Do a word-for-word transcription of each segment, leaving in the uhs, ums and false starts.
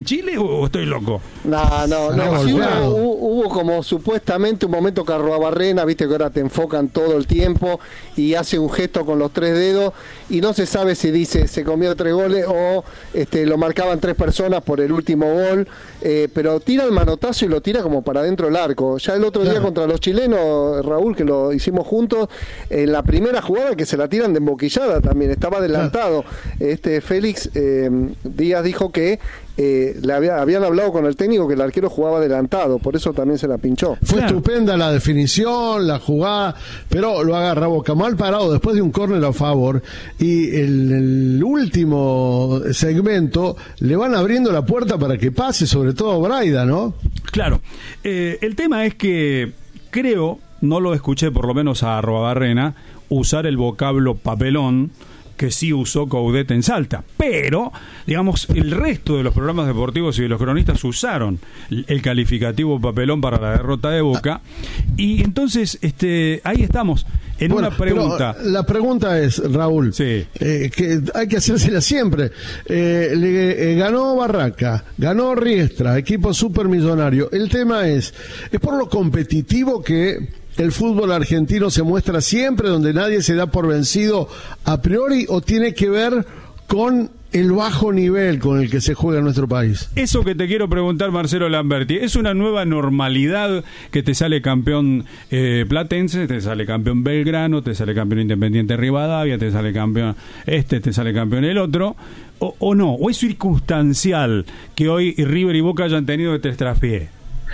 Chile o estoy loco? No, no, no. Sí, hubo, hubo como supuestamente un momento que Arruabarrena, viste que ahora te enfocan todo el tiempo y hace un gesto con los tres dedos y no se sabe si dice se comió tres goles o este, lo marcaban tres personas por el último gol, eh, pero tira el manotazo y lo tira como para dentro del arco. Ya el otro claro. día contra los chilenos, Raúl, que lo hicimos juntos, en la primera jugada que se la tiran de emboquillada también, estaba adelantado. Claro. Este Félix eh, Díaz dijo que Eh, le había, habían hablado con el técnico que el arquero jugaba adelantado, por eso también se la pinchó. Fue claro. estupenda la definición, la jugada, pero lo agarra Boca mal parado después de un córner a favor y el, el último segmento le van abriendo la puerta para que pase, sobre todo Braida, ¿no? Claro, eh, el tema es que creo, no lo escuché por lo menos a Arruabarrena usar el vocablo papelón que sí usó Coudet en Salta, pero digamos el resto de los programas deportivos y de los cronistas usaron el calificativo papelón para la derrota de Boca y entonces este ahí estamos en bueno, una pregunta. La pregunta es, Raúl, sí. eh, que hay que hacérsela siempre. Eh, le eh, ganó Barraca, ganó Riestra, equipo supermillonario. El tema es, es por lo competitivo que el fútbol argentino se muestra siempre, donde nadie se da por vencido a priori, o tiene que ver con el bajo nivel con el que se juega en nuestro país. Eso que te quiero preguntar, Marcelo Lamberti, ¿es una nueva normalidad que te sale campeón eh, Platense, te sale campeón Belgrano, te sale campeón Independiente Rivadavia, te sale campeón este, te sale campeón el otro, o, o no? ¿O es circunstancial que hoy River y Boca hayan tenido que te traspié?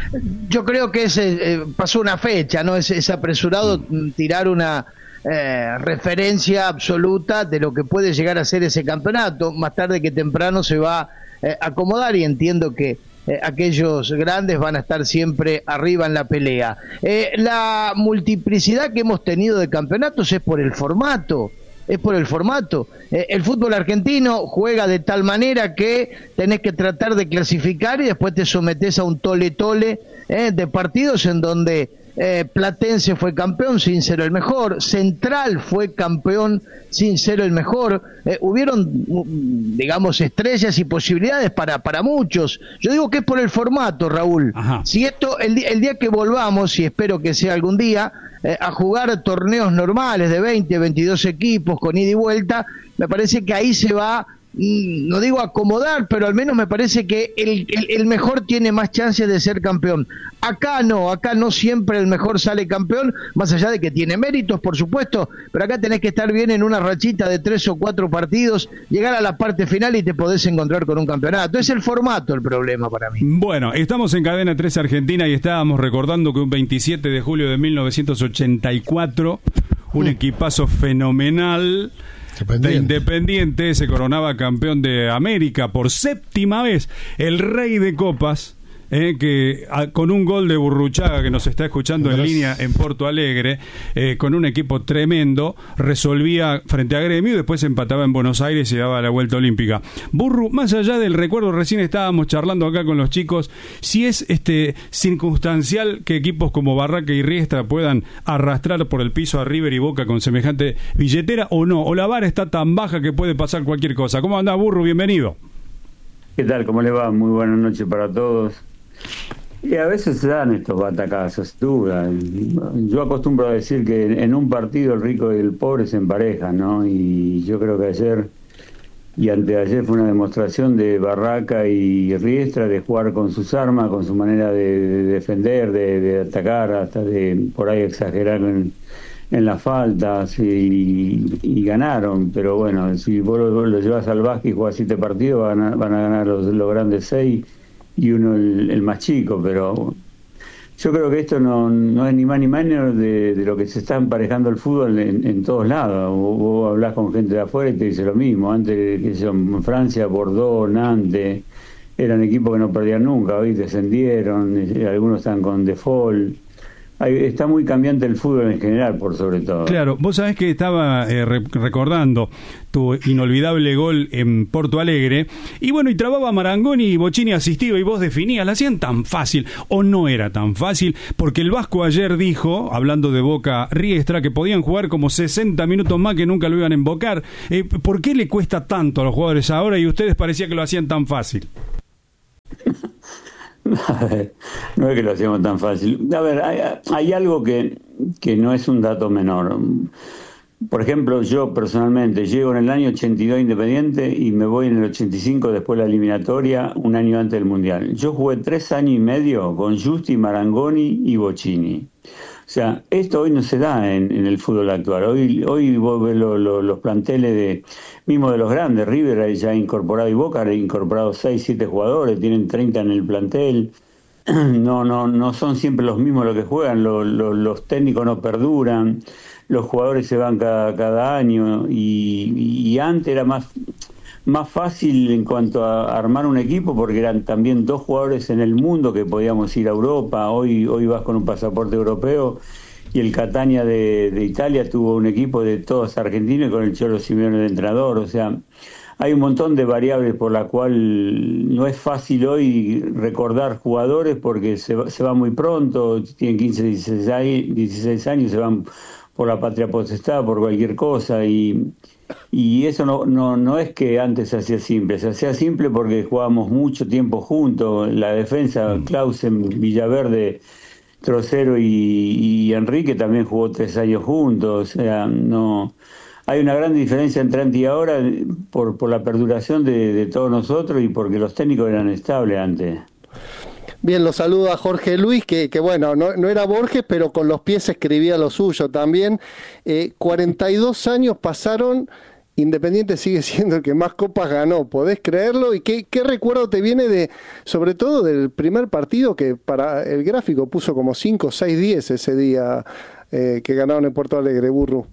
Yo creo que es, eh, pasó una fecha, ¿no? Es, es apresurado mm. tirar una eh, referencia absoluta de lo que puede llegar a ser ese campeonato. Más tarde que temprano se va a eh, acomodar y entiendo que eh, aquellos grandes van a estar siempre arriba en la pelea. Eh, la multiplicidad que hemos tenido de campeonatos es por el formato. Es por el formato. Eh, el fútbol argentino juega de tal manera que tenés que tratar de clasificar y después te sometés a un tole-tole eh, de partidos en donde eh, Platense fue campeón sin ser el mejor, Central fue campeón sin ser el mejor, eh, hubieron, digamos, estrellas y posibilidades para, para muchos. Yo digo que es por el formato, Raúl. Ajá. Si esto, el, el día que volvamos, y espero que sea algún día, Eh, a jugar torneos normales de veinte, veintidós equipos con ida y vuelta, me parece que ahí se va, mm, no digo acomodar, pero al menos me parece que el, el, el mejor tiene más chances de ser campeón. Acá no, acá no siempre el mejor sale campeón, más allá de que tiene méritos, por supuesto, pero acá tenés que estar bien en una rachita de tres o cuatro partidos, llegar a la parte final y te podés encontrar con un campeonato. Es el formato el problema para mí. Bueno, estamos en Cadena tres Argentina y estábamos recordando que un veintisiete de julio de mil novecientos ochenta y cuatro, un equipazo fenomenal de Independiente se coronaba campeón de América por séptima vez, el rey de copas. Eh, que a, con un gol de Burruchaga, que nos está escuchando Gracias. en línea en Porto Alegre, eh, con un equipo tremendo, resolvía frente a Gremio y después empataba en Buenos Aires y daba la vuelta olímpica. Burru, más allá del recuerdo, recién estábamos charlando acá con los chicos, si es este circunstancial que equipos como Barraca y Riestra puedan arrastrar por el piso a River y Boca con semejante billetera o no, o la vara está tan baja que puede pasar cualquier cosa. ¿Cómo anda, Burru? Bienvenido. ¿Qué tal? ¿Cómo le va? Muy buenas noches para todos. Y a veces se dan estos batacazos, duda. Yo acostumbro a decir que en un partido el rico y el pobre se emparejan, ¿no? Y yo creo que ayer y anteayer fue una demostración de Barraca y Riestra de jugar con sus armas, con su manera de, de defender, de, de atacar, hasta de por ahí exagerar en, en las faltas y, y ganaron. Pero bueno, si vos lo, vos lo llevas al básquet y jugás siete partidos, van a, van a ganar los, los grandes seis y uno el, el más chico, pero yo creo que esto no, no es ni más ni menos de, de lo que se está emparejando el fútbol en, en todos lados. Vos, vos hablás con gente de afuera y te dice lo mismo. Antes, que en Francia, Bordeaux, Nantes, eran equipos que no perdían nunca, hoy descendieron, algunos están con default. Está muy cambiante el fútbol en general, por sobre todo. Claro, vos sabés que estaba eh, re- recordando tu inolvidable gol en Porto Alegre, y bueno, y trababa Marangoni y Bocini asistía, y vos definías, la hacían tan fácil, o no era tan fácil, porque el Vasco ayer dijo, hablando de Boca Riestra, que podían jugar como sesenta minutos más, que nunca lo iban a embocar. Eh, ¿Por qué le cuesta tanto a los jugadores ahora y ustedes parecía que lo hacían tan fácil? A ver, no es que lo hacíamos tan fácil. A ver, hay, hay algo que, que no es un dato menor. Por ejemplo, yo personalmente llego en el año ochenta y dos Independiente y me voy en el ochenta y cinco después de la eliminatoria, un año antes del Mundial. Yo jugué tres años y medio con Justi, Marangoni y Bocchini. O sea, esto hoy no se da en, en el fútbol actual. Hoy hoy vos ves lo, lo, los planteles de mismo de los grandes. River ya ha incorporado y Boca ha incorporado seis, siete jugadores, tienen treinta en el plantel. No no no son siempre los mismos los que juegan, lo, lo, los técnicos no perduran, los jugadores se van cada, cada año y, y antes era más... más fácil en cuanto a armar un equipo porque eran también dos jugadores en el mundo que podíamos ir a Europa. Hoy hoy vas con un pasaporte europeo y el Catania de, de Italia tuvo un equipo de todos argentinos y con el Cholo Simeone de entrenador. O sea, hay un montón de variables por la cual no es fácil hoy recordar jugadores porque se va, se va muy pronto, tienen quince, dieciséis años, se van por la patria potestad, por cualquier cosa y... Y eso no, no, no es que antes se hacía simple, se hacía simple porque jugábamos mucho tiempo juntos, la defensa, Clausen, Villaverde, Trocero y, y Enrique también jugó tres años juntos, o sea, no hay una gran diferencia entre antes y ahora por, por la perduración de, de todos nosotros y porque los técnicos eran estables antes. Bien, lo saluda Jorge Luis, que, que bueno, no, no era Borges, pero con los pies escribía lo suyo también. Eh, cuarenta y dos años pasaron, Independiente sigue siendo el que más copas ganó, ¿podés creerlo? ¿Y qué, qué recuerdo te viene de, sobre todo del primer partido que para el gráfico puso como cinco, seis, diez ese día eh, que ganaron en Porto Alegre, Burru?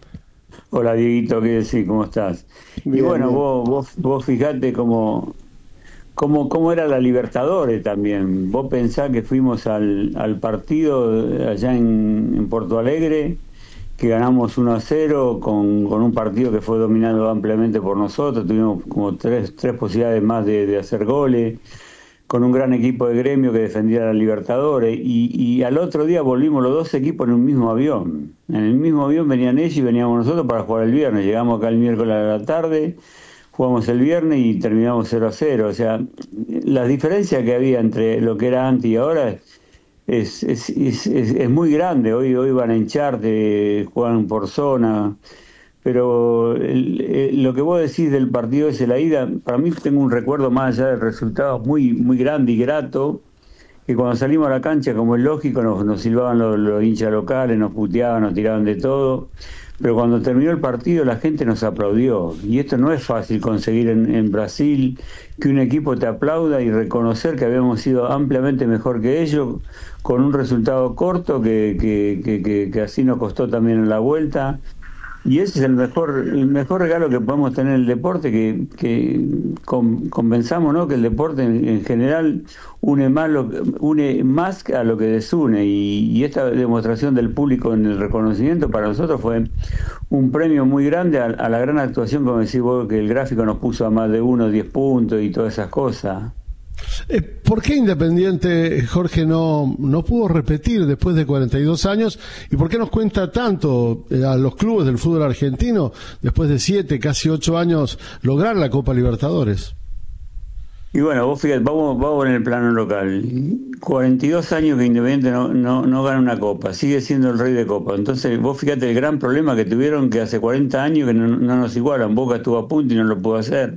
Hola Dieguito, ¿qué decís? ¿Cómo estás? Bien, y bueno, bien. vos, vos, vos fijate cómo... ¿Cómo, ¿Cómo era la Libertadores también? Vos pensás que fuimos al, al partido allá en, en Porto Alegre, que ganamos uno a cero con, con un partido que fue dominado ampliamente por nosotros, tuvimos como tres, tres posibilidades más de, de hacer goles, con un gran equipo de Gremio que defendía la Libertadores, y, y al otro día volvimos los dos equipos en un mismo avión. En el mismo avión venían ellos y veníamos nosotros para jugar el viernes. Llegamos acá el miércoles a la tarde, jugamos el viernes y terminamos cero a cero. O sea, la diferencia que había entre lo que era antes y ahora es, es, es, es, es muy grande. Hoy hoy van a hincharte, juegan por zona. Pero el, el, lo que vos decís del partido ese, la ida, para mí tengo un recuerdo más allá del resultado muy, muy grande y grato, que cuando salimos a la cancha, como es lógico, nos, nos silbaban los, los hinchas locales, nos puteaban, nos tiraban de todo. Pero cuando terminó el partido la gente nos aplaudió, y esto no es fácil conseguir en, en Brasil, que un equipo te aplauda y reconocer que habíamos sido ampliamente mejor que ellos, con un resultado corto que, que, que, que, que así nos costó también en la vuelta. Y ese es el mejor el mejor regalo que podemos tener en el deporte, que, que con, convenzamos, ¿no?, que el deporte en, en general une más, lo, une más a lo que desune, y, y esta demostración del público en el reconocimiento para nosotros fue un premio muy grande a, a la gran actuación, como decís vos, que el gráfico nos puso a más de uno, diez puntos y todas esas cosas. Eh, ¿Por qué Independiente, Jorge, no, no pudo repetir después de cuarenta y dos años? ¿Y por qué nos cuenta tanto eh, a los clubes del fútbol argentino, después de siete, casi ocho años, lograr la Copa Libertadores? Y bueno, vos fíjate, vamos, vamos en el plano local. cuarenta y dos años que Independiente no, no, no gana una Copa, sigue siendo el rey de Copa. Entonces, vos fíjate el gran problema que tuvieron, que hace cuarenta años que no, no nos igualan. Boca estuvo a punto y no lo pudo hacer.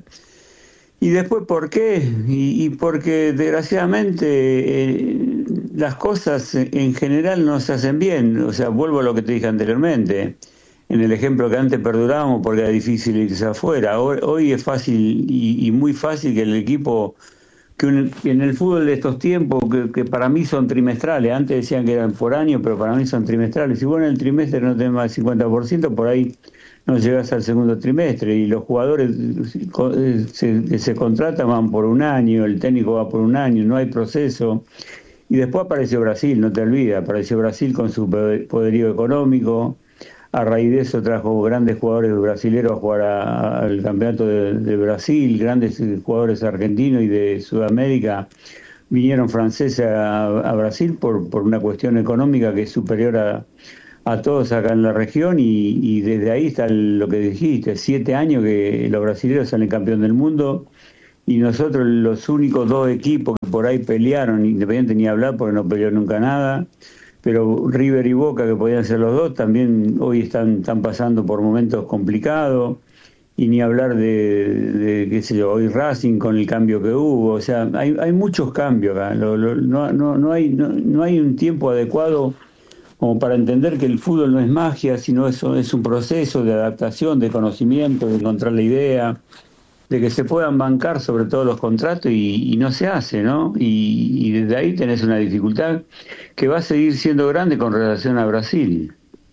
Y después, ¿por qué? Y, y porque desgraciadamente eh, las cosas en general no se hacen bien. O sea, vuelvo a lo que te dije anteriormente, en el ejemplo que antes perdurábamos porque era difícil irse afuera. Hoy, hoy es fácil y, y muy fácil que el equipo, que, un, que en el fútbol de estos tiempos, que, que para mí son trimestrales, antes decían que eran por año, pero para mí son trimestrales. Si vos en el trimestre no tenés más del cincuenta por ciento, por ahí no llegas al segundo trimestre, y los jugadores se, se contratan, van por un año, el técnico va por un año, no hay proceso. Y después apareció Brasil, no te olvides, apareció Brasil con su poderío económico. A raíz de eso trajo grandes jugadores brasileños a jugar a, al campeonato de, de Brasil, grandes jugadores argentinos y de Sudamérica vinieron franceses a, a Brasil por, por una cuestión económica que es superior a a todos acá en la región, y, y desde ahí está lo que dijiste, siete años que los brasileños salen campeón del mundo, y nosotros los únicos dos equipos que por ahí pelearon, Independiente ni hablar porque no peleó nunca nada, pero River y Boca, que podían ser los dos, también hoy están, están pasando por momentos complicados, y ni hablar de, de, qué sé yo, hoy Racing con el cambio que hubo, o sea, hay, hay muchos cambios acá, lo, lo, no, no, no, hay, no, no hay un tiempo adecuado como para entender que el fútbol no es magia, sino es, es un proceso de adaptación, de conocimiento, de encontrar la idea, de que se puedan bancar sobre todo los contratos y, y no se hace, ¿no? Y, y desde ahí tenés una dificultad que va a seguir siendo grande con relación a Brasil.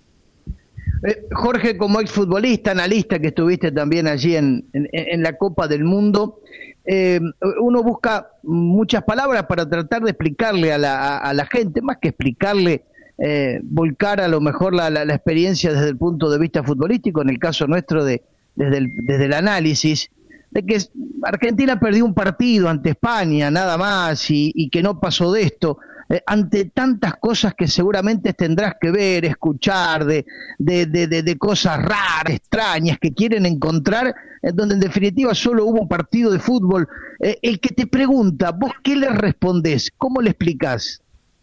Eh, Jorge, como exfutbolista, analista que estuviste también allí en, en, en la Copa del Mundo, eh, uno busca muchas palabras para tratar de explicarle a la, a, a la gente, más que explicarle, eh, volcar a lo mejor la, la, la experiencia desde el punto de vista futbolístico, en el caso nuestro de desde el, desde el análisis, de que Argentina perdió un partido ante España, nada más, y, y que no pasó de esto, eh, ante tantas cosas que seguramente tendrás que ver, escuchar, de, de, de, de, de cosas raras, extrañas, que quieren encontrar, en donde en definitiva solo hubo un partido de fútbol. Eh, el que te pregunta, ¿vos qué le respondés? ¿Cómo le explicás?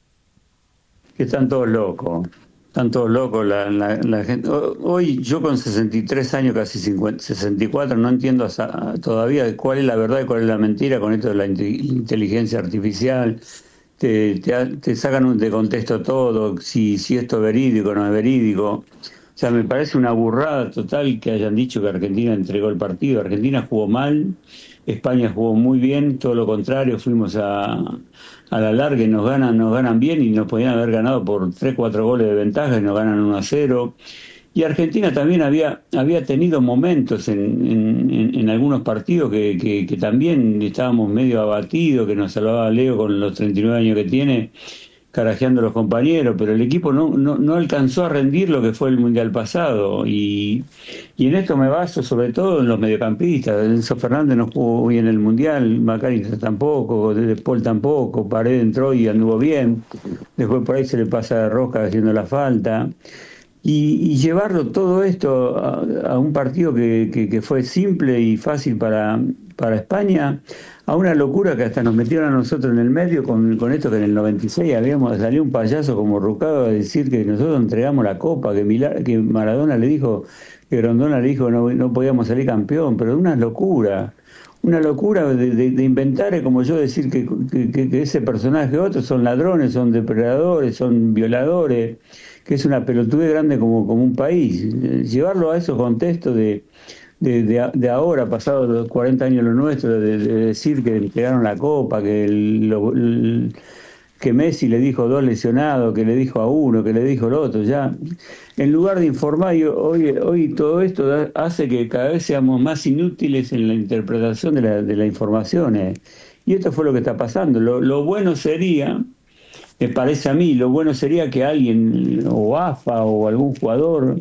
Que están todos locos. Están todos locos la, la, la gente. Hoy yo con sesenta y tres años, casi cincuenta, sesenta y cuatro, no entiendo hasta, todavía cuál es la verdad y cuál es la mentira con esto de la inteligencia artificial. Te, te, te sacan de contexto todo, si, si esto es verídico o no es verídico. O sea, me parece una burrada total que hayan dicho que Argentina entregó el partido. Argentina jugó mal, España jugó muy bien, todo lo contrario, fuimos a... a la larga y nos ganan, nos ganan bien, y nos podían haber ganado por tres, cuatro goles de ventaja y nos ganan uno a cero. Y Argentina también había había tenido momentos en, en, en algunos partidos que, que, que también estábamos medio abatidos, que nos salvaba Leo con los treinta y nueve años que tiene, carajeando a los compañeros, pero el equipo no, no, no alcanzó a rendir lo que fue el Mundial pasado, y, y en esto me baso sobre todo en los mediocampistas. Enzo Fernández no jugó bien el Mundial, Macari tampoco, De Paul tampoco, Paredes entró y anduvo bien, después por ahí se le pasa de rosca haciendo la falta, y, y llevarlo todo esto a, a un partido que, que, que fue simple y fácil para, para España, a una locura que hasta nos metieron a nosotros en el medio con, con esto que en el noventa y seis habíamos salido un payaso como Rucado a decir que nosotros entregamos la copa, que, Milá, que Maradona le dijo, que Grondona le dijo no, no podíamos salir campeón, pero una locura, una locura de, de, de inventar, como yo decir que, que, que ese personaje otros son ladrones, son depredadores, son violadores, que es una pelotudez grande como, como un país. Llevarlo a esos contextos de De, de, de ahora, pasados los cuarenta años lo nuestro, de, de decir que entregaron la copa, que el, lo, el, que Messi le dijo dos lesionados, que le dijo a uno, que le dijo al otro, ya, en lugar de informar, hoy, hoy todo esto hace que cada vez seamos más inútiles en la interpretación de la, de las informaciones, y esto fue lo que está pasando. Lo, lo bueno sería, me parece a mí, lo bueno sería que alguien, o A F A o algún jugador,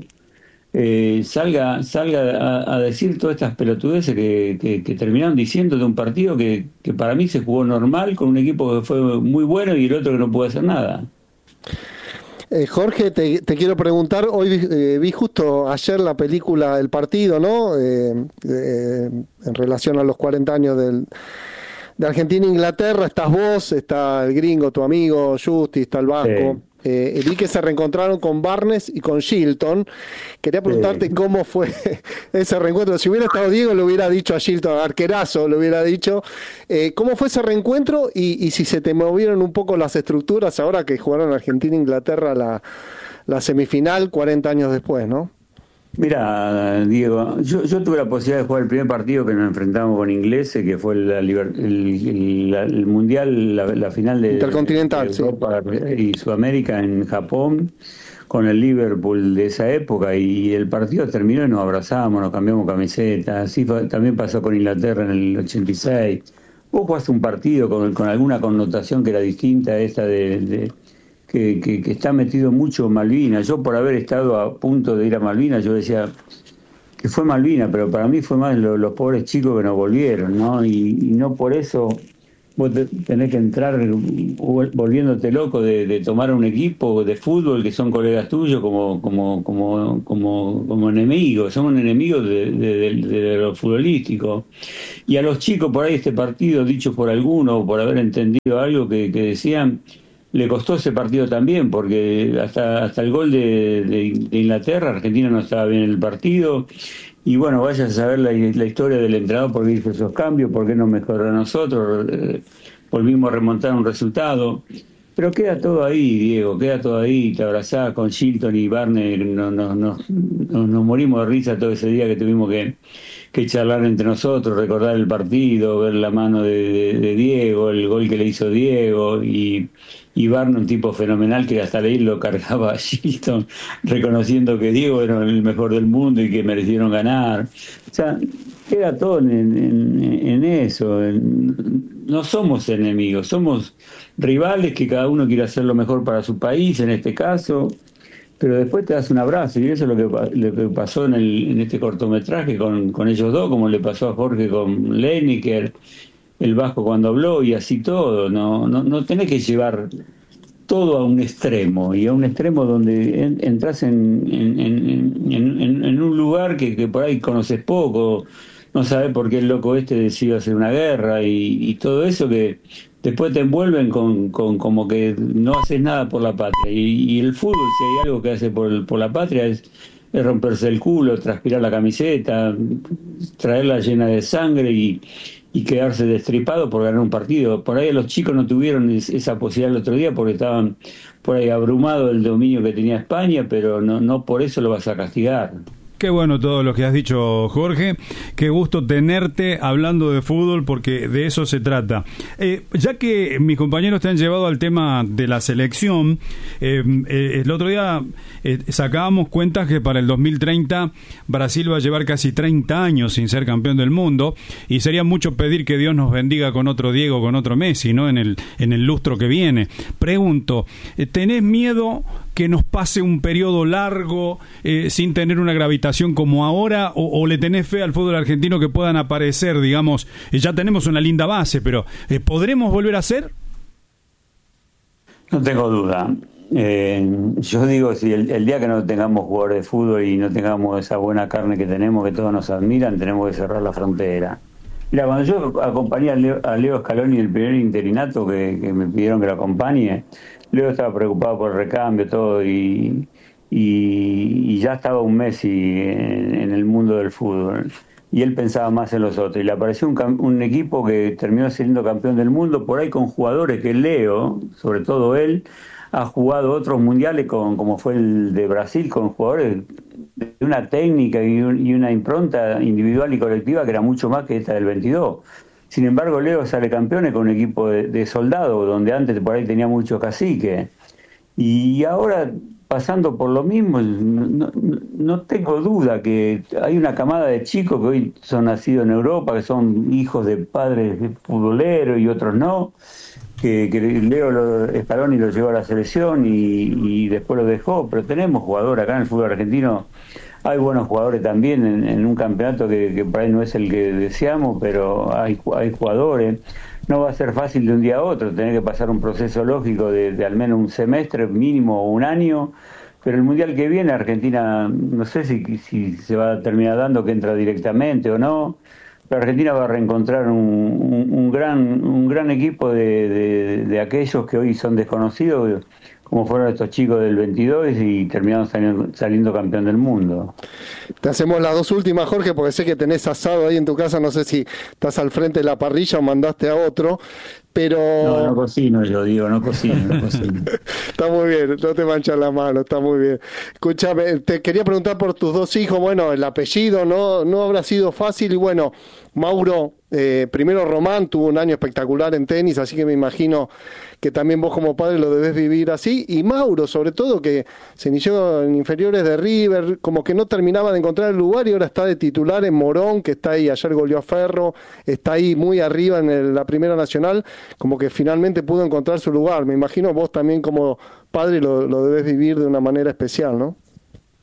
Eh, salga salga a, a decir todas estas pelotudeces que, que, que terminaron diciendo de un partido que, que para mí se jugó normal, con un equipo que fue muy bueno y el otro que no pudo hacer nada. Eh, Jorge, te, te quiero preguntar, hoy eh, vi justo ayer la película El Partido, ¿no? Eh, eh, en relación a los cuarenta años del, de Argentina e Inglaterra, estás vos, está el gringo, tu amigo Justi, está el Vasco. Sí. Eh, vi que se reencontraron con Barnes y con Shilton. Quería preguntarte sí. cómo fue ese reencuentro. Si hubiera estado Diego, le hubiera dicho a Shilton, arquerazo, le hubiera dicho. Eh, ¿Cómo fue ese reencuentro? Y, y si se te movieron un poco las estructuras ahora que jugaron Argentina e Inglaterra la, la semifinal cuarenta años después, ¿no? Mira, Diego, yo, yo tuve la posibilidad de jugar el primer partido que nos enfrentamos con ingleses, que fue la, el, el, la, el Mundial, la, la final de, Intercontinental, de Europa sí. y Sudamérica en Japón, con el Liverpool de esa época, y el partido terminó y nos abrazamos, nos cambiamos camisetas. Así fue, también pasó con Inglaterra en el ochenta y seis. Vos jugaste un partido con, con alguna connotación que era distinta a esta de... de Que, que, que está metido mucho en Malvinas. Yo, por haber estado a punto de ir a Malvinas, yo decía que fue Malvinas, pero para mí fue más lo, los pobres chicos que nos volvieron, ¿no? Y, y no por eso vos tenés que entrar volviéndote loco de, de tomar un equipo de fútbol que son colegas tuyos como como como como, como enemigos, somos enemigos de, de, de, de lo futbolístico. Y a los chicos por ahí este partido, dicho por alguno, por haber entendido algo que, que decían, le costó ese partido también, porque hasta hasta el gol de, de, de Inglaterra, Argentina no estaba bien en el partido. Y bueno, vaya a saber la, la historia del entrenador, por qué hizo esos cambios, por qué no mejoró a nosotros, eh, volvimos a remontar un resultado. Pero queda todo ahí, Diego, queda todo ahí, te abrazás con Shilton y Barney, nos no, no, no, no morimos de risa todo ese día que tuvimos que, que charlar entre nosotros, recordar el partido, ver la mano de, de, de Diego, el gol que le hizo Diego, y, y Barney, un tipo fenomenal que hasta ahí lo cargaba a Shilton, reconociendo que Diego era el mejor del mundo y que merecieron ganar. O sea, queda todo en, en, en eso. En, no somos enemigos, somos rivales que cada uno quiere hacer lo mejor para su país, en este caso, pero después te das un abrazo, y eso es lo que, lo que pasó en, el, en este cortometraje con, con ellos dos, como le pasó a Jorge con Lineker, el Vasco cuando habló, y así todo. No, no, no tenés que llevar todo a un extremo, y a un extremo donde en, entras en, en, en, en, en un lugar que, que por ahí conoces poco, no sabes por qué el loco este decidió hacer una guerra, y, y todo eso que después te envuelven con, con como que no haces nada por la patria. Y, y el fútbol, si hay algo que hace por, por la patria, es, es romperse el culo, transpirar la camiseta, traerla llena de sangre y, y quedarse destripado por ganar un partido. Por ahí los chicos no tuvieron esa posibilidad el otro día porque estaban por ahí abrumados del dominio que tenía España, pero no, no por eso lo vas a castigar. Qué bueno todo lo que has dicho, Jorge. Qué gusto tenerte hablando de fútbol, porque de eso se trata. Eh, ya que mis compañeros te han llevado al tema de la selección, eh, eh, el otro día eh, sacábamos cuentas que para el dos mil treinta Brasil va a llevar casi treinta años sin ser campeón del mundo, y sería mucho pedir que Dios nos bendiga con otro Diego, con otro Messi, ¿no? En el, en el lustro que viene. Pregunto, ¿tenés miedo que nos pase un periodo largo eh, sin tener una gravitación como ahora, o, o le tenés fe al fútbol argentino que puedan aparecer, digamos, eh, ya tenemos una linda base, pero eh, ¿podremos volver a ser? No tengo duda. Eh, yo digo, si el, el día que no tengamos jugadores de fútbol y no tengamos esa buena carne que tenemos, que todos nos admiran, tenemos que cerrar la frontera. Mira, cuando yo acompañé a Leo, a Leo Scaloni en el primer interinato que, que me pidieron que lo acompañe, Leo estaba preocupado por el recambio, todo, y, y, y ya estaba un Messi en, en el mundo del fútbol, y él pensaba más en los otros, y le apareció un, un equipo que terminó siendo campeón del mundo, por ahí con jugadores que Leo, sobre todo él, ha jugado otros mundiales, con, como fue el de Brasil, con jugadores de una técnica y, un, y una impronta individual y colectiva que era mucho más que esta del veintidós. Sin embargo, Leo sale campeón con un equipo de, de soldados, donde antes por ahí tenía muchos caciques. Y ahora, pasando por lo mismo, no, no tengo duda que hay una camada de chicos que hoy son nacidos en Europa, que son hijos de padres futboleros y otros no, que, que Leo lo, Scaloni lo llevó a la selección y, y después lo dejó. Pero tenemos jugadores acá en el fútbol argentino. Hay buenos jugadores también en, en un campeonato que, que por ahí no es el que deseamos, pero hay, hay jugadores. No va a ser fácil de un día a otro, tener que pasar un proceso lógico de, de al menos un semestre, mínimo un año, pero el Mundial que viene Argentina, no sé si, si se va a terminar dando que entra directamente o no, pero Argentina va a reencontrar un, un, un gran un gran equipo de, de, de aquellos que hoy son desconocidos, como fueron estos chicos del veintidós, y terminaron saliendo, saliendo campeón del mundo. Te hacemos las dos últimas, Jorge, porque sé que tenés asado ahí en tu casa, no sé si estás al frente de la parrilla o mandaste a otro, pero... No, no cocino yo, digo, no cocino, no cocino. Está muy bien, no te manchas la mano, está muy bien. Escúchame, te quería preguntar por tus dos hijos, bueno, el apellido no, no habrá sido fácil, y bueno, Mauro, eh, primero Román tuvo un año espectacular en tenis, así que me imagino que también vos como padre lo debés vivir así, y Mauro sobre todo, que se inició en inferiores de River, como que no terminaba de encontrar el lugar y ahora está de titular en Morón, que está ahí, ayer goleó a Ferro, está ahí muy arriba en el, la Primera Nacional, como que finalmente pudo encontrar su lugar. Me imagino vos también como padre lo, lo debés vivir de una manera especial, ¿no?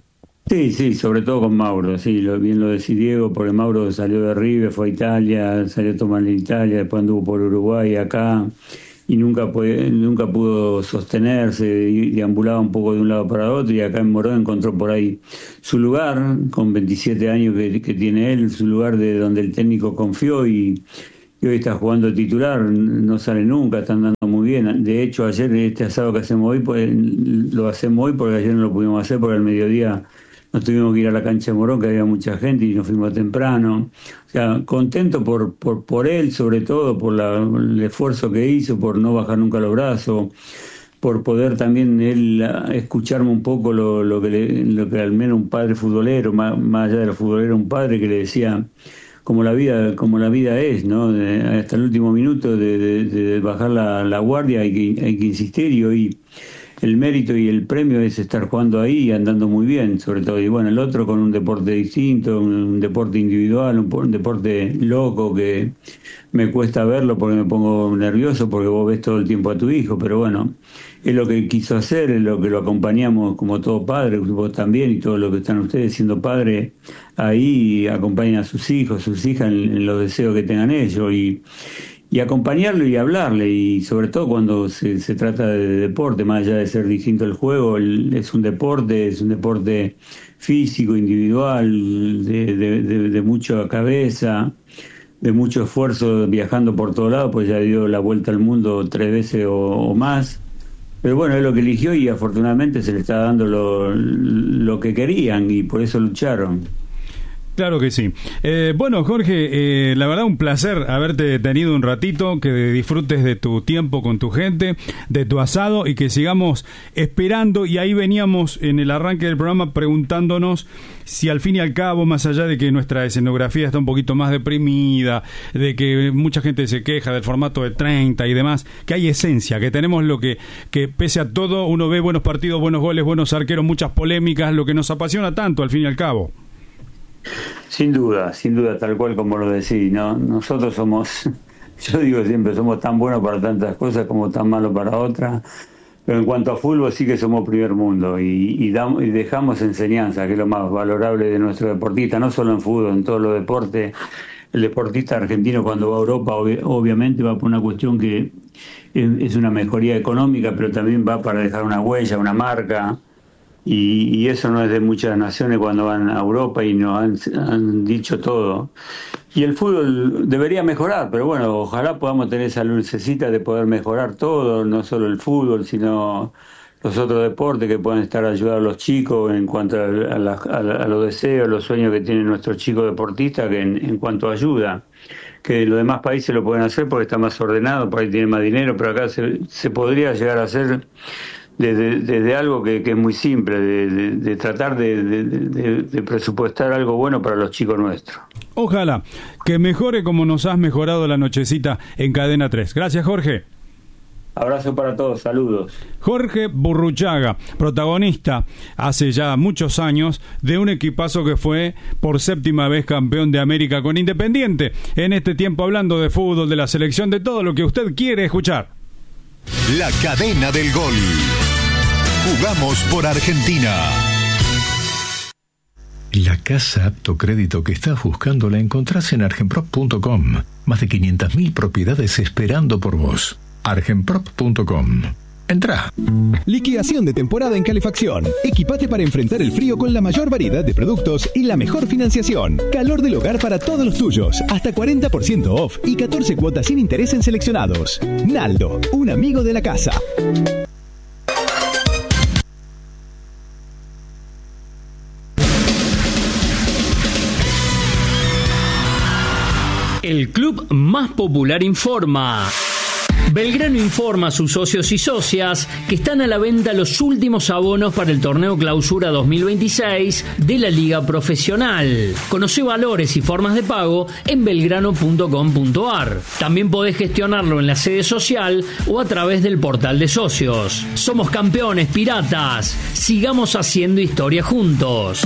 Sí, sí, sobre todo con Mauro, sí, lo, bien lo decía Diego, porque Mauro salió de River, fue a Italia, salió a tomar en Italia, después anduvo por Uruguay acá y nunca puede, nunca pudo sostenerse, deambulaba un poco de un lado para otro y acá en Morón encontró por ahí su lugar, con veintisiete años que, que tiene él, su lugar de donde el técnico confió y, y hoy está jugando titular, no sale nunca, está andando muy bien. De hecho, ayer este asado que hacemos hoy, pues, lo hacemos hoy porque ayer no lo pudimos hacer porque al mediodía nos tuvimos que ir a la cancha de Morón, que había mucha gente y nos fuimos temprano. O sea, contento por por, por él, sobre todo, por la, el esfuerzo que hizo, por no bajar nunca los brazos, por poder también él escucharme un poco lo, lo, que, le, lo que al menos un padre futbolero, más, más allá de los futboleros, un padre que le decía como la vida como la vida es, ¿no? De, hasta el último minuto de, de, de bajar la, la guardia hay que, hay que insistir y hoy el mérito y el premio es estar jugando ahí y andando muy bien, sobre todo. Y bueno, el otro con un deporte distinto, un, un deporte individual, un, un deporte loco que me cuesta verlo porque me pongo nervioso porque vos ves todo el tiempo a tu hijo, pero bueno, es lo que quiso hacer, es lo que lo acompañamos como todo padre, vos también y todos los que están ustedes siendo padres, ahí acompañan a sus hijos, sus hijas en, en los deseos que tengan ellos y y acompañarlo y hablarle, y sobre todo cuando se, se trata de deporte, más allá de ser distinto el juego, el, es un deporte, es un deporte físico, individual, de, de, de, de mucha cabeza, de mucho esfuerzo viajando por todos lados, pues ya dio la vuelta al mundo tres veces o, o más, pero bueno, es lo que eligió y afortunadamente se le está dando lo, lo que querían y por eso lucharon. Claro que sí. Eh, bueno, Jorge, eh, la verdad un placer haberte tenido un ratito, que disfrutes de tu tiempo con tu gente, de tu asado y que sigamos esperando. Y ahí veníamos en el arranque del programa preguntándonos si al fin y al cabo, más allá de que nuestra escenografía está un poquito más deprimida, de que mucha gente se queja del formato de treinta y demás, que hay esencia, que tenemos lo que, que pese a todo uno ve buenos partidos, buenos goles, buenos arqueros, muchas polémicas, lo que nos apasiona tanto al fin y al cabo. Sin duda, sin duda, tal cual como lo decís, ¿no? Nosotros somos, yo digo siempre, somos tan buenos para tantas cosas como tan malos para otras, pero en cuanto a fútbol sí que somos primer mundo y, y, damos, y dejamos enseñanza, que es lo más valorable de nuestro deportista, no solo en fútbol, en todos los deportes. El deportista argentino cuando va a Europa ob- obviamente va por una cuestión que es, es una mejoría económica, pero también va para dejar una huella, una marca. Y, y eso no es de muchas naciones cuando van a Europa y nos han, han dicho todo. Y el fútbol debería mejorar, pero bueno, ojalá podamos tener esa lucecita de poder mejorar todo, no solo el fútbol, sino los otros deportes que puedan estar ayudando a los chicos en cuanto a, a, la, a, la, a los deseos, los sueños que tienen nuestros chicos deportistas, que en, en cuanto a ayuda. Que los demás países lo pueden hacer porque está más ordenado, por ahí tienen más dinero, pero acá se, se podría llegar a hacer desde, desde algo que, que es muy simple, de, de, de tratar de, de, de, de presupuestar algo bueno para los chicos nuestros. Ojalá que mejore como nos has mejorado la nochecita en Cadena tres. Gracias, Jorge. Abrazo para todos, saludos. Jorge Burruchaga, protagonista hace ya muchos años de un equipazo que fue por séptima vez campeón de América con Independiente. En este tiempo hablando de fútbol, de la selección, de todo lo que usted quiere escuchar. La cadena del gol. Jugamos por Argentina. La casa apto crédito que estás buscando la encontrás en argenprop punto com. Más de quinientas mil propiedades esperando por vos. argenprop punto com. Entrá. Liquidación de temporada en calefacción. Equipate para enfrentar el frío con la mayor variedad de productos y la mejor financiación. Calor del hogar para todos los tuyos. Hasta cuarenta por ciento off y catorce cuotas sin interés en seleccionados. Naldo, un amigo de la casa. El club más popular informa. Belgrano informa a sus socios y socias que están a la venta los últimos abonos para el torneo Clausura dos mil veintiséis de la Liga Profesional. Conoce valores y formas de pago en belgrano punto com punto ar. También podés gestionarlo en la sede social o a través del portal de socios. Somos campeones, piratas. Sigamos haciendo historia juntos.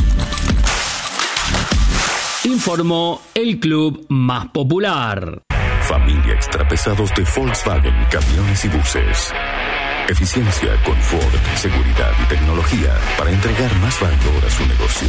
Informó el club más popular. Familia Extrapesados de Volkswagen, camiones y buses. Eficiencia, confort, seguridad y tecnología para entregar más valor a su negocio.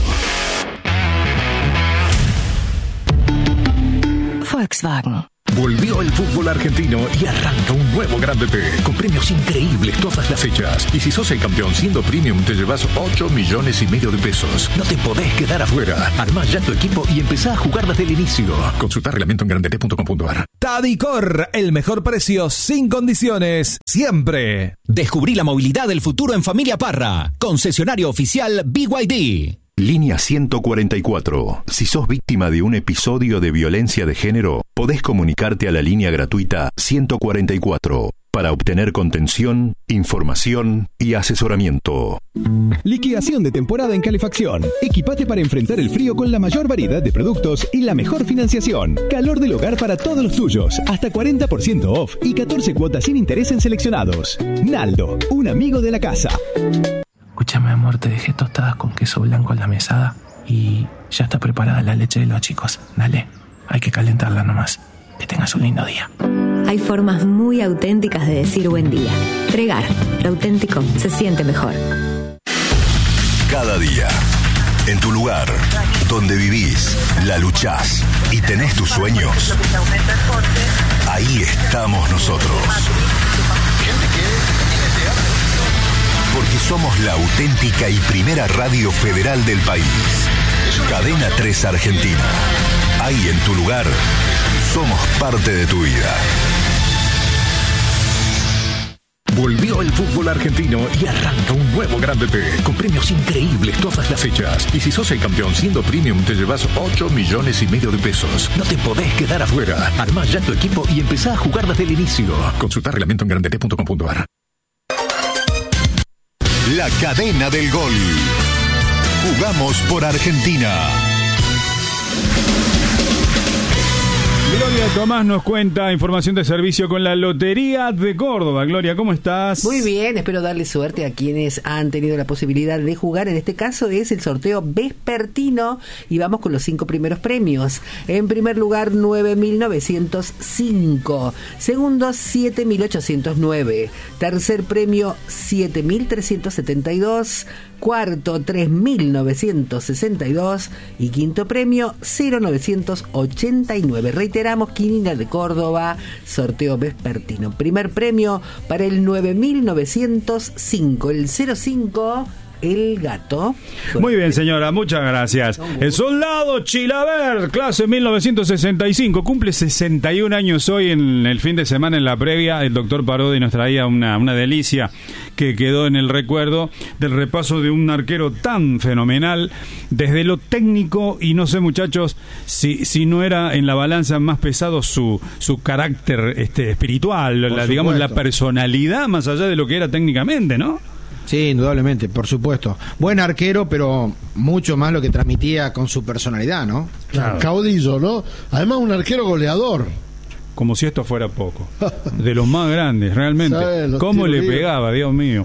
Volkswagen. Volvió el fútbol argentino y arranca un nuevo Grande P, con premios increíbles todas las fechas. Y si sos el campeón siendo premium, te llevas ocho millones y medio de pesos. No te podés quedar afuera. Armá ya tu equipo y empezá a jugar desde el inicio. Consulta reglamento en grandep punto com punto a r. Tadicor, el mejor precio sin condiciones, siempre. Descubrí la movilidad del futuro en Familia Parra. Concesionario oficial B Y D. Línea ciento cuarenta y cuatro. Si sos víctima de un episodio de violencia de género, podés comunicarte a la línea gratuita ciento cuarenta y cuatro para obtener contención, información y asesoramiento. Liquidación de temporada en calefacción. Equipate para enfrentar el frío con la mayor variedad de productos y la mejor financiación. Calor del hogar para todos los tuyos. Hasta cuarenta por ciento off y catorce cuotas sin interés en seleccionados. Naldo, un amigo de la casa. Escúchame, amor, te dejé tostadas con queso blanco en la mesada y ya está preparada la leche de los chicos. Dale, hay que calentarla nomás. Que tengas un lindo día. Hay formas muy auténticas de decir buen día. Tregar, lo auténtico se siente mejor. Cada día, en tu lugar, donde vivís, la luchás y tenés tus sueños, ahí estamos nosotros. Porque somos la auténtica y primera radio federal del país. Cadena tres Argentina. Ahí en tu lugar, somos parte de tu vida. Volvió el fútbol argentino y arranca un nuevo Grande P, con premios increíbles todas las fechas. Y si sos el campeón siendo premium, te llevas ocho millones y medio de pesos. No te podés quedar afuera. Armá ya tu equipo y empezá a jugar desde el inicio. Consulta reglamento en grandep punto com punto a r. La cadena del gol. Jugamos por Argentina. Gloria Tomás nos cuenta información de servicio con la Lotería de Córdoba. Gloria, ¿cómo estás? Muy bien, espero darle suerte a quienes han tenido la posibilidad de jugar. En este caso es el sorteo vespertino y vamos con los cinco primeros premios. En primer lugar, nueve mil novecientos cinco. Segundo, siete mil ochocientos nueve. Tercer premio, siete mil trescientos setenta y dos. Cuarto, tres mil novecientos sesenta y dos. Y quinto premio, cero mil novecientos ochenta y nueve. Reiteramos, Quinina de Córdoba, sorteo vespertino. Primer premio para el nueve mil novecientos cinco, el cero cinco, el gato. Muy bien, señora, muchas gracias. El soldado Chilaver, clase mil novecientos sesenta y cinco, cumple sesenta y un años hoy. En el fin de semana, en la previa, el doctor Parodi nos traía una, una delicia que quedó en el recuerdo del repaso de un arquero tan fenomenal desde lo técnico, y no sé, muchachos, si si no era en la balanza más pesado su su carácter este espiritual, la, digamos la personalidad más allá de lo que era técnicamente, ¿no? Sí, indudablemente, por supuesto. Buen arquero, pero mucho más lo que transmitía con su personalidad, ¿no? Claro. Caudillo, ¿no? Además, un arquero goleador. Como si esto fuera poco. De los más grandes, realmente. ¿Cómo le pegaba, Dios mío?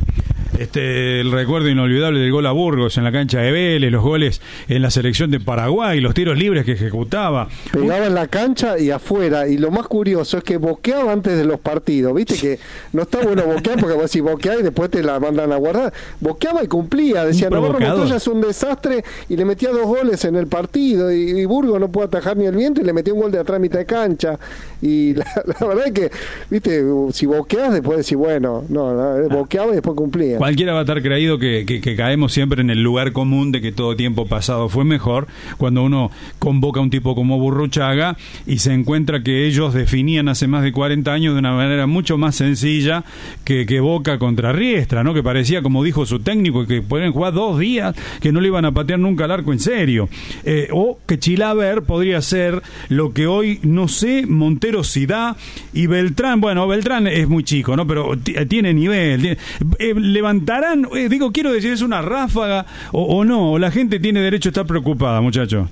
Este, el recuerdo inolvidable del gol a Burgos en la cancha de Vélez, los goles en la selección de Paraguay, los tiros libres que ejecutaba. Pegaba en la cancha y afuera, y lo más curioso es que boqueaba antes de los partidos. Viste que no está bueno boquear porque vos si boqueás y después te la mandan a guardar. Boqueaba y cumplía, decía, Navarro Montoya es un desastre, y le metía dos goles en el partido, y, y Burgos no puede atajar ni el viento y le metió un gol de atrás a mitad de cancha. Y la, la verdad es que, viste, si boqueás después decís, bueno, no, boqueaba y después cumplía. Cualquiera va a estar creído que, que, que caemos siempre en el lugar común de que todo tiempo pasado fue mejor, cuando uno convoca a un tipo como Burruchaga y se encuentra que ellos definían hace más de cuarenta años de una manera mucho más sencilla que, que Boca contra Riestra, ¿no? Que parecía, como dijo su técnico, que pueden jugar dos días, que no le iban a patear nunca al arco en serio. Eh, o que Chilaver podría ser lo que hoy, no sé, Montero sí da, y Beltrán, bueno, Beltrán es muy chico, ¿no? Pero t- tiene nivel, tiene, eh, levantarán, eh, digo, quiero decir, es una ráfaga o, o no, o la gente tiene derecho a estar preocupada, muchachos.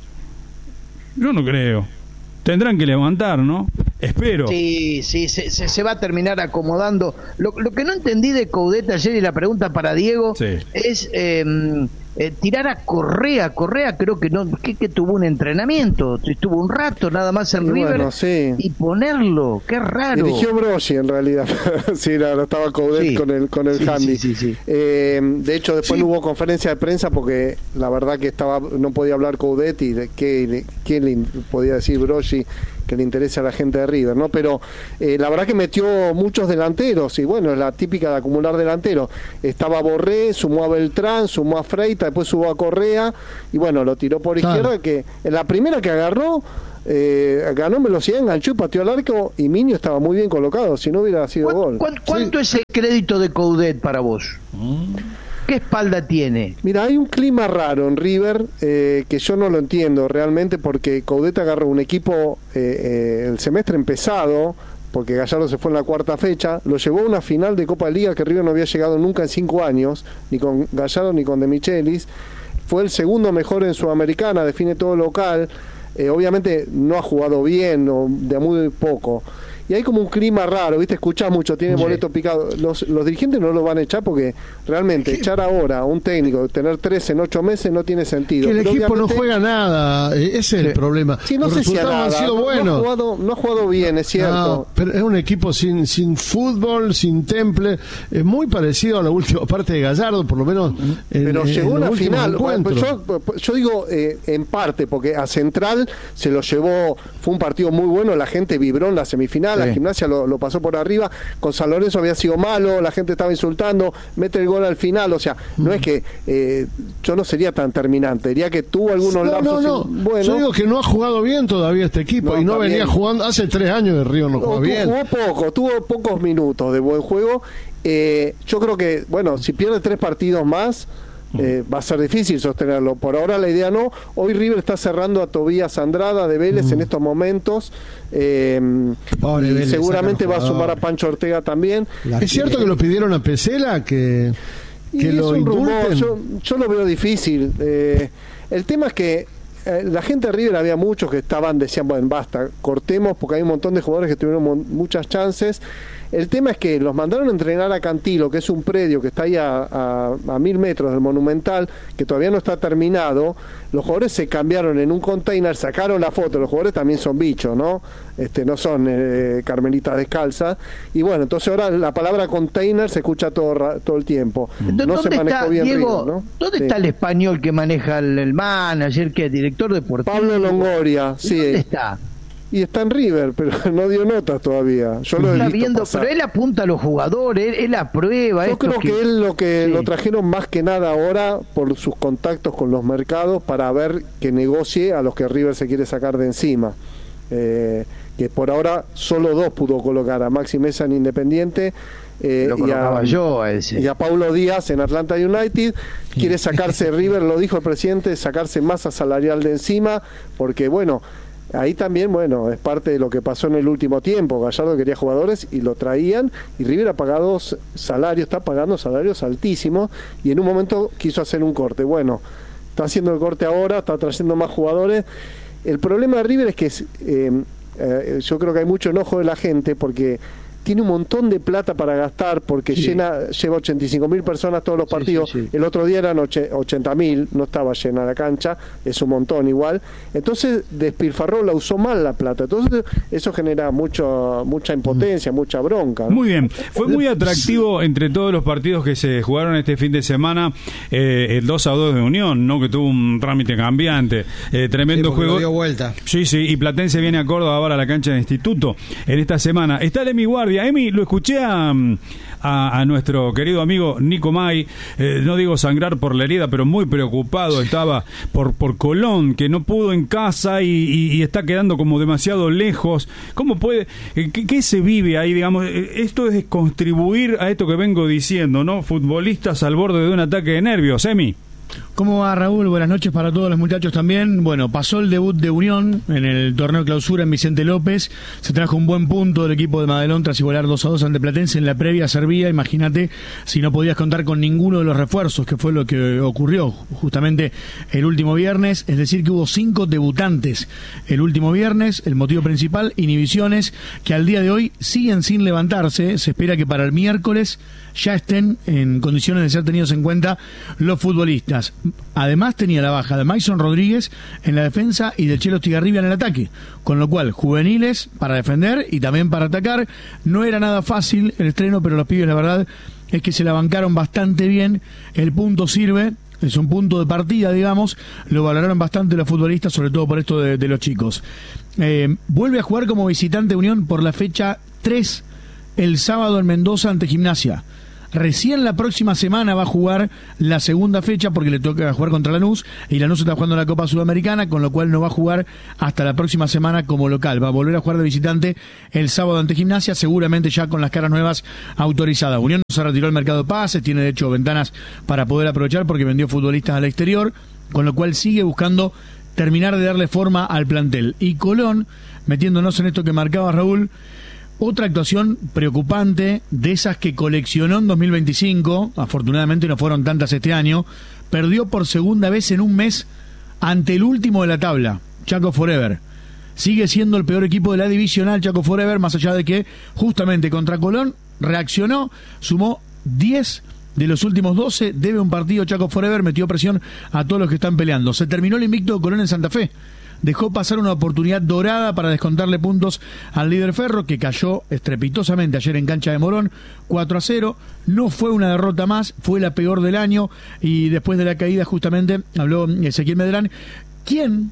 Yo no creo. Tendrán que levantar, ¿no? Espero. Sí, sí, se, se, se va a terminar acomodando. Lo, lo que no entendí de Coudet ayer, y la pregunta para Diego, sí. es eh, eh, tirar a Correa. Correa creo que no que, que tuvo un entrenamiento, estuvo un rato nada más en y River bueno, sí. y ponerlo, qué raro. Dirigió Broggi en realidad, sí, no, no estaba Coudet sí. con el con el sí, handy. Sí, sí, sí. Eh, de hecho después sí. hubo conferencia de prensa porque la verdad que estaba no podía hablar Coudet y de qué, qué le podía decir Broggi que le interesa a la gente de River, ¿no? Pero eh, la verdad que metió muchos delanteros y bueno, es la típica de acumular delanteros. Estaba Borré, sumó a Beltrán, sumó a Freita, después sumó a Correa y bueno, lo tiró por claro. izquierda, que en la primera que agarró eh, ganó en velocidad, enganchó y pateó al arco y Miño estaba muy bien colocado, si no hubiera sido ¿Cu gol. ¿cu ¿Cuánto sí. es el crédito de Coudet para vos? Mm. ¿Qué espalda tiene? Mira, hay un clima raro en River eh, que yo no lo entiendo realmente porque Coudet agarró un equipo eh, eh, el semestre empezado, porque Gallardo se fue en la cuarta fecha, lo llevó a una final de Copa de Liga que River no había llegado nunca en cinco años, ni con Gallardo ni con De Michelis, fue el segundo mejor en Sudamericana, define todo local, eh, obviamente no ha jugado bien, o de muy poco. Y hay como un clima raro, ¿viste? Escuchás mucho, tiene boleto sí. picado. Los, los dirigentes no lo van a echar porque realmente ¿Qué? echar ahora a un técnico, tener tres en ocho meses no tiene sentido. Que el Pero equipo no juega nada, ese es sí. el problema. Sí, no los sé si resultados si han sido no, buenos. No ha, jugado, no ha jugado bien, es cierto. No, pero es un equipo sin, sin fútbol, sin temple, es muy parecido a la última parte de Gallardo, por lo menos en, Pero en, llegó en una final. Bueno, yo, yo digo eh, en parte, porque a Central se lo llevó, fue un partido muy bueno, la gente vibró en la semifinal, sí. la Gimnasia lo, lo pasó por arriba, con San Lorenzo había sido malo, la gente estaba insultando, mete el gol al final, o sea, no mm. es que eh, yo no sería tan terminante, diría que tuvo algunos no, lapsos. No, no, bueno. Yo digo que no ha jugado bien todavía este equipo no, y no venía bien. jugando, hace tres años de Río no, no jugó bien. Jugó poco, tuvo pocos minutos de buen juego. Eh, yo creo que, bueno, si pierde tres partidos más, Eh, va a ser difícil sostenerlo. Por ahora la idea no. Hoy River está cerrando a Tobías Andrada de Vélez mm. en estos momentos eh, y Vélez, seguramente va a sumar a Pancho Ortega también. La ¿Es cierto que, que lo pidieron a Pesela que, que lo indulten? Yo, yo lo veo difícil. Eh, el tema es que eh, la gente de River había muchos que estaban, decían, bueno, basta, cortemos porque hay un montón de jugadores que tuvieron muchas chances. El tema es que los mandaron a entrenar a Cantilo, que es un predio que está ahí a, a, a mil metros del Monumental, que todavía no está terminado. Los jugadores se cambiaron en un container, sacaron la foto. Los jugadores también son bichos, ¿no? Este, no son eh, carmelitas descalzas. Y bueno, entonces ahora la palabra container se escucha todo, todo el tiempo. No se manejó está, bien Diego, River, ¿no? ¿Dónde sí. está el español que maneja el, el manager, que es director deportivo? Pablo Longoria, sí. ¿Dónde está? Y está en River, pero no dio notas todavía. Yo lo he está visto viendo, pasar. Pero él apunta a los jugadores, él, él aprueba. Yo creo que... que él lo que sí. lo trajeron más que nada ahora por sus contactos con los mercados para ver que negocie a los que River se quiere sacar de encima. Eh, que por ahora solo dos pudo colocar, a Maxi Mesa en Independiente eh, lo y, a, yo a ese. y a Paulo Díaz en Atlanta United. Quiere sacarse River, lo dijo el presidente, sacarse masa salarial de encima, porque bueno, ahí también, bueno, es parte de lo que pasó en el último tiempo. Gallardo quería jugadores y lo traían, y River ha pagado salarios, está pagando salarios altísimos, y en un momento quiso hacer un corte. Bueno, está haciendo el corte ahora, está trayendo más jugadores. El problema de River es que eh, eh, yo creo que hay mucho enojo de la gente porque tiene un montón de plata para gastar, porque sí. llena lleva ochenta y cinco mil personas todos los partidos. Sí, sí, sí. El otro día eran ochenta mil, no estaba llena la cancha, es un montón igual. Entonces despilfarró, la usó mal la plata. Entonces eso genera mucho, mucha impotencia, mm. mucha bronca, ¿no? Muy bien, fue muy atractivo entre todos los partidos que se jugaron este fin de semana eh, el dos a dos de Unión, ¿no? Que tuvo un trámite cambiante, eh, tremendo sí, juego. Lo dio vuelta. Sí, sí, y Platense viene a Córdoba ahora a la cancha del Instituto en esta semana. Está Emi Guardia. Emi, lo escuché a, a, a nuestro querido amigo Nico May, eh, no digo sangrar por la herida, pero muy preocupado estaba por, por Colón, que no pudo en casa y, y, y está quedando como demasiado lejos. ¿Cómo puede? Eh, ¿qué, ¿Qué se vive ahí, digamos? Eh, esto es contribuir a esto que vengo diciendo, ¿no? Futbolistas al borde de un ataque de nervios. Emi. ¿Cómo va, Raúl? Buenas noches para todos los muchachos también. Bueno, pasó el debut de Unión en el torneo de clausura en Vicente López. Se trajo un buen punto del equipo de Madelón tras igualar dos a dos ante Platense. En la previa servía, imagínate, si no podías contar con ninguno de los refuerzos, que fue lo que ocurrió justamente el último viernes. Es decir, que hubo cinco debutantes el último viernes. El motivo principal, inhibiciones, que al día de hoy siguen sin levantarse. Se espera que para el miércoles ya estén en condiciones de ser tenidos en cuenta los futbolistas. Mientras, además tenía la baja de Mason Rodríguez en la defensa y de Chelo Estigarribia en el ataque. Con lo cual, juveniles para defender y también para atacar. No era nada fácil el estreno, pero los pibes, la verdad, es que se la bancaron bastante bien. El punto sirve. Es un punto de partida, digamos. Lo valoraron bastante los futbolistas, sobre todo por esto de, de los chicos. Eh, vuelve a jugar como visitante Unión por la fecha tres el sábado en Mendoza ante Gimnasia. Recién la próxima semana va a jugar la segunda fecha porque le toca jugar contra Lanús y Lanús está jugando la Copa Sudamericana, con lo cual no va a jugar hasta la próxima semana como local. Va a volver a jugar de visitante el sábado ante Gimnasia, seguramente ya con las caras nuevas autorizadas. Unión se retiró al mercado de pases, tiene de hecho ventanas para poder aprovechar porque vendió futbolistas al exterior, con lo cual sigue buscando terminar de darle forma al plantel. Y Colón, metiéndonos en esto que marcaba Raúl, otra actuación preocupante, de esas que coleccionó en dos mil veinticinco, afortunadamente no fueron tantas este año, perdió por segunda vez en un mes ante el último de la tabla, Chaco Forever. Sigue siendo el peor equipo de la divisional, Chaco Forever, más allá de que justamente contra Colón reaccionó, sumó diez de los últimos doce, debe un partido Chaco Forever, metió presión a todos los que están peleando. Se terminó el invicto de Colón en Santa Fe. Dejó pasar una oportunidad dorada para descontarle puntos al líder Ferro, que cayó estrepitosamente ayer en cancha de Morón, cuatro a cero. No fue una derrota más, fue la peor del año. Y después de la caída, justamente, habló Ezequiel Medrán, quien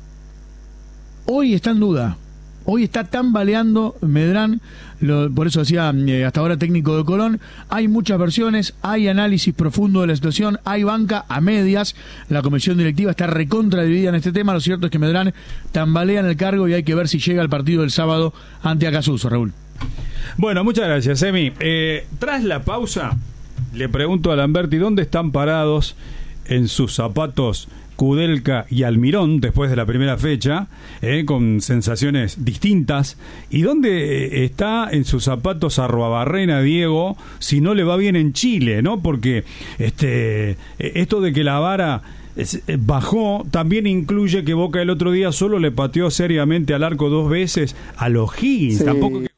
hoy está en duda. Hoy está tambaleando Medrán, lo, por eso decía eh, hasta ahora técnico de Colón. Hay muchas versiones, hay análisis profundo de la situación, hay banca a medias. La comisión directiva está recontra dividida en este tema. Lo cierto es que Medrán tambalea en el cargo y hay que ver si llega al partido del sábado ante Acasuso, Raúl. Bueno, muchas gracias, Emi. Eh, tras la pausa, le pregunto a Lamberti dónde están parados en sus zapatos Kudelka y Almirón después de la primera fecha, eh, con sensaciones distintas. ¿Y dónde está en sus zapatos Arruabarrena, Diego, si no le va bien en Chile, ¿no? Porque este esto de que la vara bajó también incluye que Boca el otro día solo le pateó seriamente al arco dos veces a los Higgins. Sí. Tampoco que